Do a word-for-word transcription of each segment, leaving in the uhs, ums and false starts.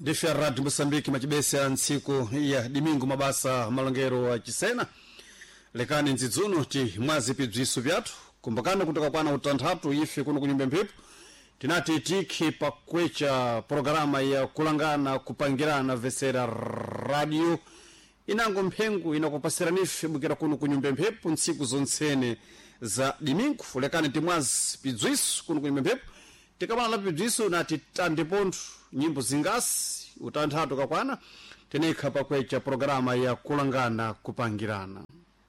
Ndife ya Radio Mosambiki machibesa nsiku ya dimingu mabasa malongero wa chisena lekani nzidzuno ti mwazi pidzisu vyatu kumbakana kutoka kwana utanthatu ife kuno kunyumba mphepo tinati tiki pakwecha programa ya kulangana kupangirana vesera radio inango mphengu inakupasiranife bukira kuno kunyumba mphepo nsiku zontsene za dimingu lekani ti mwazi pidzisu kuno kunyumba mphepo tikabana la pidzisu nati tandipondu nyimbo zingasi utanthatu kakwana tenekha pakwecha programa ya kulangana kupangirana.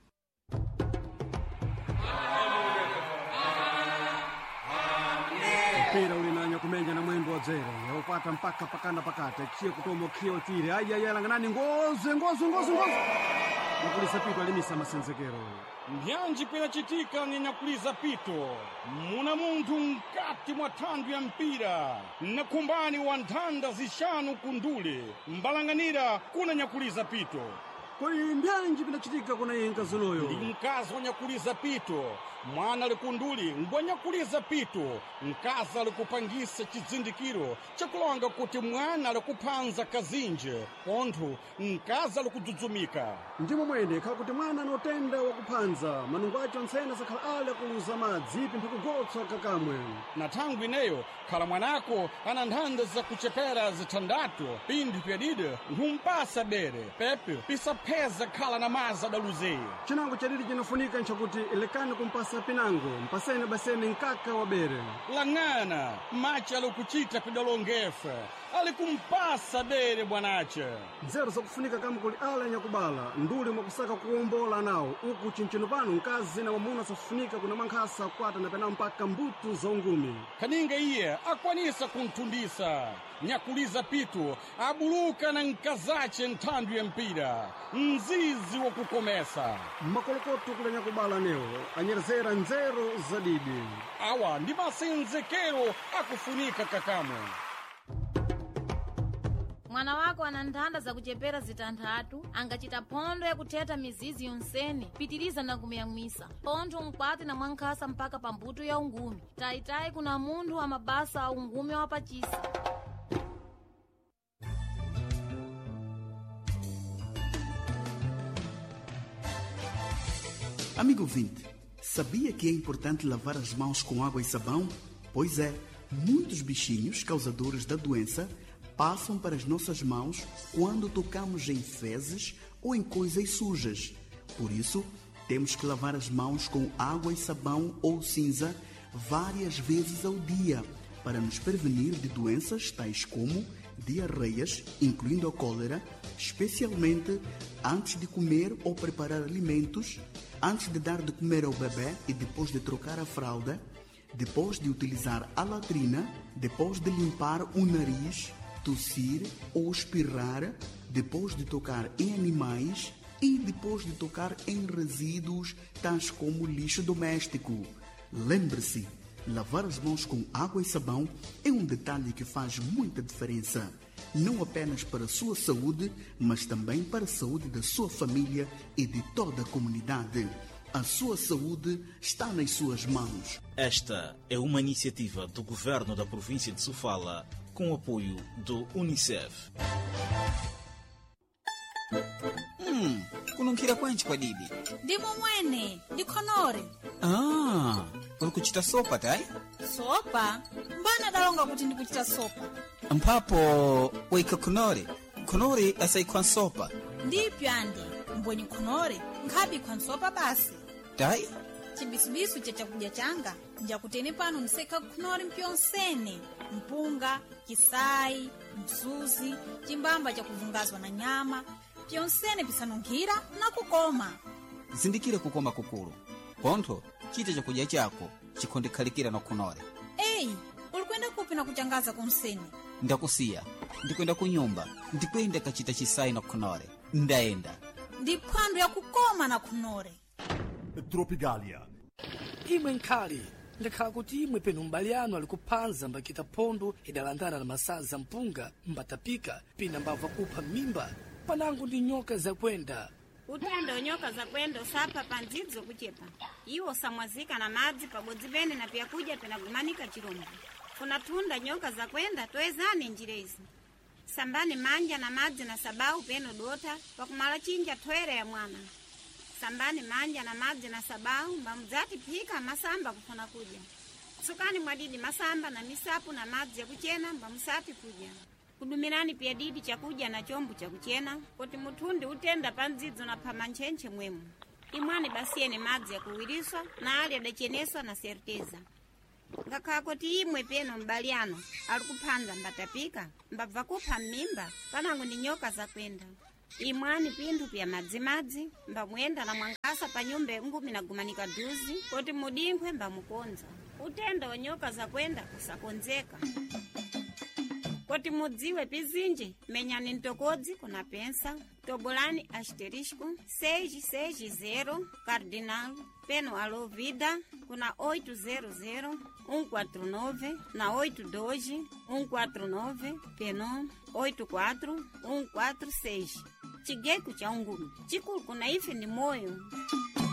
Pira ulinanya kumenja na mwembo wazero yaupata mpaka pakanda pakata chie kutomo kio tire aya ya langanani ngoze ngoze ngoze ngoze nakulisa pito alimisa masenzekero mbyanji pera chitika ni nakuliza pito muna muntu mkati mwa thandu ya mpira na kumbani wa nthanda zishanu kundule mbalanganira kuna nyakuliza pito koi mbyanji pinachitika kuna yenka zuloyo ndi mkazi wa nyakuliza pito mwana likunduli ngwa nyakuliza pito mkazi alikupangisa chizindikiro chakulonga kuti mwana alikupanza kazinje pontho mkazi alikudzudzumika ndimo mwene kakuti mwana anotenda wakupanza manungu acho ntsena sakhala ale kuluza madzi pinthu kugotsa kakamwe na thangwi ineyo khala mwanako ana nthanda zakuchepera zithandatu pinthu pyadide nkumpasa bere pepe pisapheza khala na maza daluzeyo chinango chadidi chinafunika nchakuti lekani kumpasa pinango mpasene basene nkaka wa bere langana machi alikuchita pidalongefe alikumpasa bere bwanache nzero zakufunika kama kuli ala nyakubala nduli mwakusaka kuombola nawo uku chinchino pano nkazi na wamuna safunika kuna mankhasa kwata na pena mpaka mbutu za ungumi kaninga iye akwanisa kuntundisa nyakuliza pito abuluka na nkazache nthandu ya mpira mzizi wa kukomesa makolokoto kula nyakubala neo anyerezera nzero za didi awa ndi masenzekero akufunika kakamwe mwana wako ana nthanda zakuchepera zitanthatu angachita phondo ya kutheta mizizi yonsene pitiriza na kumuyamwisa pontho mkwati na mwankhasa mpaka pambuto ya ungumi taitayi kuna munthu wa mabasa a ungumi wapachisa. Amigo ouvinte, sabia que é importante lavar as mãos com água e sabão? Pois é, muitos bichinhos causadores da doença passam para as nossas mãos quando tocamos em fezes ou em coisas sujas. Por isso, temos que lavar as mãos com água e sabão ou cinza várias vezes ao dia para nos prevenir de doenças tais como diarreias, incluindo a cólera, especialmente antes de comer ou preparar alimentos, antes de dar de comer ao bebê e depois de trocar a fralda, depois de utilizar a latrina, depois de limpar o nariz, tossir ou espirrar, depois de tocar em animais e depois de tocar em resíduos tais como lixo doméstico. Lembre-se, lavar as mãos com água e sabão é um detalhe que faz muita diferença, não apenas para a sua saúde, mas também para a saúde da sua família e de toda a comunidade. A sua saúde está nas suas mãos. Esta é uma iniciativa do Governo da Província de Sofala, com o apoio do Unicef. Hum, kulunkhira kwanji kwa dibi? Ndimo mwene, ndikhonore. Ah, ulikuchita sopa tai? Sopa? Mbana dalonga kuti ndikuchita sopa. Mpapo waika khonore, khonore asaikwa sopa. Ndipi andi, mbweni khonore, nkhabi kwa sopa basi. Tai? Chibisubisu cha chakudya changa njakutene pano niseka khonore mpyonsene mpunga, kisai, msuzi, chimbamba cha kuvungazwa na nyama pyonsene pisanunkhira na kukoma. Zindikire kukoma kukulu pontho chita chakudya chako chikhondekhalikira na khonore. Ei, ulikwenda kupi na kuchangaza kunsene? Ndakusiya, ndikwenda kunyumba, ndikwenda kachita chisai na khonore. Ndaenda ndiphwando ya kukoma na khonore. Tropigalia imwe nkhali ndakhala kuti imwe penu mbaliano alikupanza mbakita phondo idalandana na masaza mpunga mbatapika pina mbava kupha mimba panango ndi nyoka zakwenda utenda nyoka zakwenda usapa panzidzo kuchepa iwo samwazika na madzi pabodzi pene na pyakuja penagumanika chirombo funatunda nyoka zakwenda toezani njirezi sambani manja na madzi na sabau peno dota pakumala chinja twere ya mwana. Sambani manja na madzi na sabau mbamuzati pika masamba kufuna kuja. Sukani mwadidi masamba na misapu na madzi ya kuchena mbamusati kuja. Kudumirani pia didi chakuja na chombu cha kuchena kuti mutundi utenda panzidzo na pamanchenche mwemu. Imwani basiene madzi ya kuwiriswa na ali adacheneswa na serteza. Ngakakoti imwe peno mbaliano alikupanza mbatapika mbabva kupha mimba panangu ndi nyoka za kwenda. Imwani pindu pya madzi-madzi mbamwenda na mwangasa pa nyumba ngumi na gumanika duzi kuti mudinkwe mbamukonza. Utenda wa nyoka za kwenda kusakonzeka. Kuti mudziwe pizinji menyani ntokodzi kuna pensa tobolani asterisco seis seis zero cardinal peno alo vida kuna oito zero zero um quatro nove na oito dois um quatro nove peno oito quatro um quatro seis. Chigeko cha ungumi chikulu kuna ife ni moyo.